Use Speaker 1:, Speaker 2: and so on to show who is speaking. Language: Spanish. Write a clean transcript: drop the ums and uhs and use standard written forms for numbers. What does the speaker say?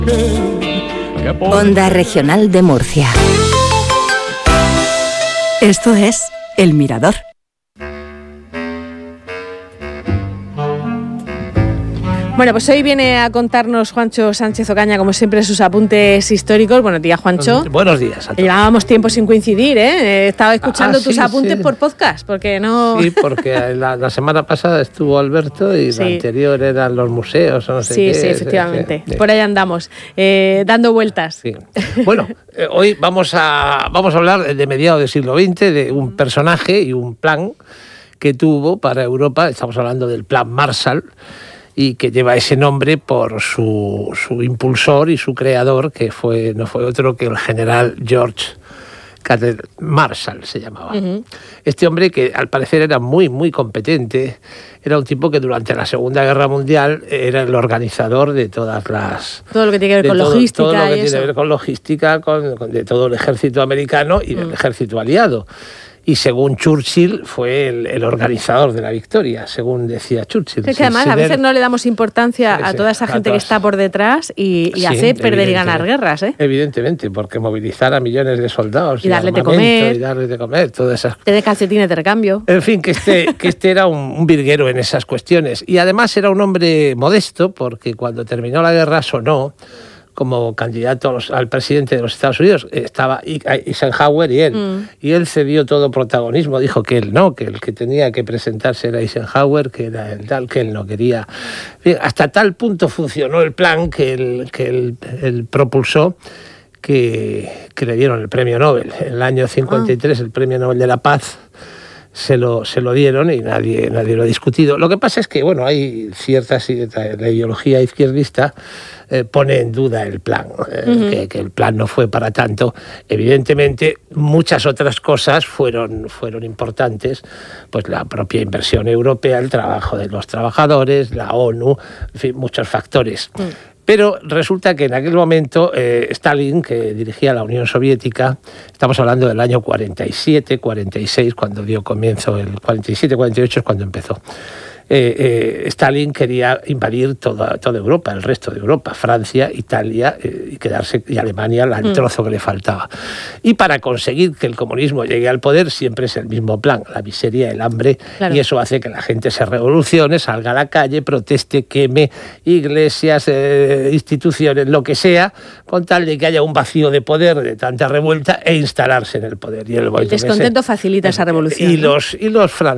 Speaker 1: Onda Regional de Murcia. Esto es El Mirador.
Speaker 2: Bueno, pues hoy viene a contarnos Juancho Sánchez Ocaña, como siempre, sus apuntes históricos. Buenos días, Juancho.
Speaker 3: Buenos días a todos.
Speaker 2: Llevábamos tiempo sin coincidir, ¿eh? He estado escuchando tus apuntes por podcast, porque no...
Speaker 3: Sí, porque la semana pasada estuvo Alberto y la anterior eran los museos o no sé qué.
Speaker 2: Sí, efectivamente. Sí. Por ahí andamos, dando vueltas.
Speaker 3: Sí. Bueno, hoy vamos a hablar de mediados del siglo XX, de un personaje y un plan que tuvo para Europa. Estamos hablando del Plan Marshall, y que lleva ese nombre por su impulsor y su creador, que no fue otro que el general George Marshall se llamaba. Uh-huh. Este hombre, que al parecer era muy, muy competente, era un tipo que durante la Segunda Guerra Mundial era el organizador de todas las...
Speaker 2: Todo lo que tiene que ver con logística.
Speaker 3: Todo lo que tiene que ver con logística, de todo el ejército americano y del ejército aliado. Y según Churchill, fue el organizador de la victoria, según decía Churchill.
Speaker 2: Es que además a veces no le damos importancia a toda esa gente que está por detrás y hace perder y ganar guerras, ¿eh?
Speaker 3: Evidentemente, porque movilizar a millones de soldados
Speaker 2: y darles de
Speaker 3: comer, todas esas cosas.
Speaker 2: Tener calcetines de recambio.
Speaker 3: En fin, que este era un virguero en esas cuestiones. Y además era un hombre modesto, porque cuando terminó la guerra sonó como candidato al presidente de los Estados Unidos. Estaba Eisenhower y él. Y él cedió todo protagonismo. Dijo que él no, que el que tenía que presentarse era Eisenhower, que era el tal, que él no quería. Bien, hasta tal punto funcionó el plan que él propulsó que le dieron el premio Nobel. En el año 53, el premio Nobel de la Paz se lo dieron y nadie lo ha discutido. Lo que pasa es que, bueno, hay la ideología izquierdista pone en duda el plan, que el plan no fue para tanto. Evidentemente, muchas otras cosas fueron importantes, pues la propia inversión europea, el trabajo de los trabajadores, la ONU, en fin, muchos factores. Pero resulta que en aquel momento Stalin, que dirigía la Unión Soviética, estamos hablando del año 47, 46, cuando dio comienzo, el 47, 48 es cuando empezó. Stalin quería invadir toda Europa, el resto de Europa, Francia, Italia y Alemania, el trozo que le faltaba. Y para conseguir que el comunismo llegue al poder siempre es el mismo plan, la miseria, el hambre, claro. Y eso hace que la gente se revolucione, salga a la calle, proteste, queme iglesias, instituciones, lo que sea, con tal de que haya un vacío de poder de tanta revuelta e instalarse en el poder. Y el
Speaker 2: descontento facilita esa revolución.
Speaker 3: Y los franceses